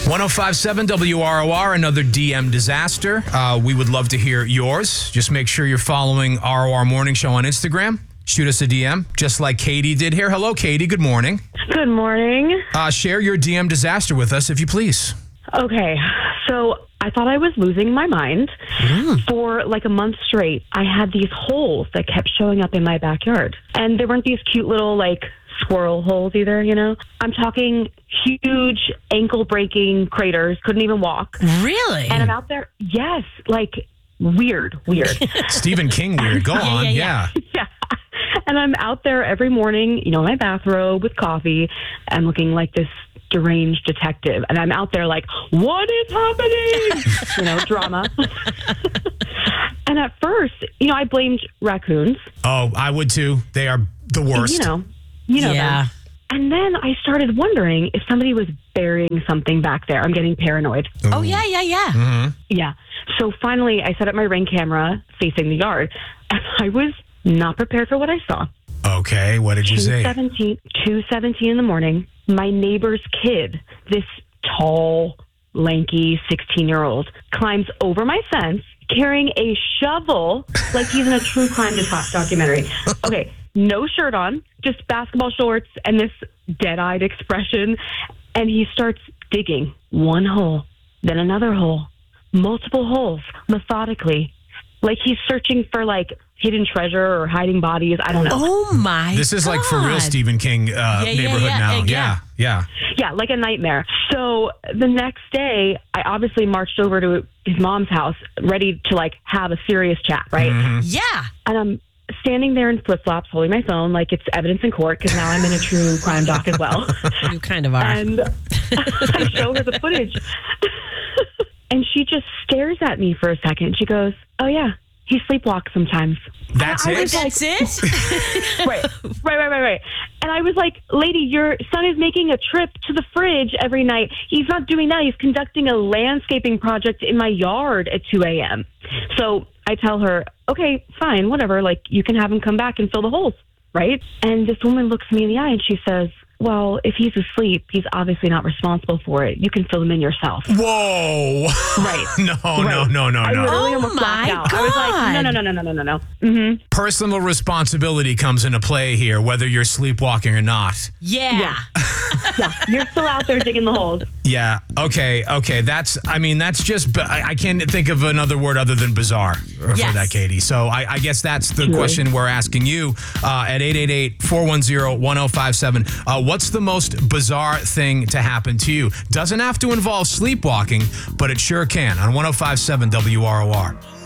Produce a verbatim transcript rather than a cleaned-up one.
one oh five point seven W R O R, another D M disaster. Uh, we would love to hear yours. Just make sure you're following R O R Morning Show on Instagram. Shoot us a D M, just like Katie did here. Hello, Katie. Good morning. Good morning. Uh, share your D M disaster with us, if you please. Okay, so I thought I was losing my mind. Mm. For like a month straight, I had these holes that kept showing up in my backyard. And they weren't these cute little, like, squirrel holes either, you know? I'm talking huge ankle-breaking craters, couldn't even walk. Really? And I'm out there, yes, like, weird, weird. Stephen King weird. Go yeah, on, yeah. yeah. yeah. yeah. And I'm out there every morning, you know, in my bathrobe with coffee. I'm looking like this deranged detective. And I'm out there like, what is happening? you know, drama. And at first, you know, I blamed raccoons. Oh, I would too. They are the worst. You know, you know Yeah. them. And then I started wondering if somebody was burying something back there. I'm getting paranoid. Oh, yeah, yeah, yeah. Mm-hmm. Yeah. So finally, I set up my Ring camera facing the yard. And I was not prepared for what I saw. Okay, what did you say? two seventeen in the morning, my neighbor's kid, this tall, lanky sixteen-year-old, climbs over my fence carrying a shovel like he's in a true crime doc- documentary. Okay, no shirt on, just basketball shorts and this dead-eyed expression. And he starts digging one hole, then another hole, multiple holes, methodically. Like he's searching for, like, hidden treasure or hiding bodies. I don't know. Oh, my This is God. like for real Stephen King uh, Yeah, yeah, neighborhood yeah, now. yeah. Yeah, yeah. Yeah, like a nightmare. So the next day, I obviously marched over to his mom's house, ready to, like, have a serious chat, right? Mm-hmm. Yeah. And I'm standing there in flip-flops, holding my phone like it's evidence in court, because now I'm in a true crime doc as well. You kind of are. And I show her the footage. And she just stares at me for a second. She goes, oh, yeah, he sleepwalks sometimes. That's And I it? was like- That's it? right, right, right, right, right. And I was like, lady, your son is making a trip to the fridge every night. He's not doing that. He's conducting a landscaping project in my yard at two a.m. So I tell her, okay, fine, whatever. Like, you can have him come back and fill the holes, right? And this woman looks me in the eye and she says, well, if he's asleep, he's obviously not responsible for it. You can fill them in yourself. Whoa. Right. no, no, no, no, I no. literally Oh almost my blacked out. I was like, no, no, no, no, no, no, no, no. Mm-hmm. Personal responsibility comes into play here, whether you're sleepwalking or not. Yeah. Yeah. Yeah, you're still out there digging the holes. Yeah. Okay. Okay. That's. I mean, that's just. I, I can't think of another word other than bizarre for Yes. that, Katie. So I, I guess that's the True. question we're asking you uh, at eight eight eight, four one zero, one oh five seven. Uh, what's the most bizarre thing to happen to you? Doesn't have to involve sleepwalking, but it sure can on one oh five point seven W R O R.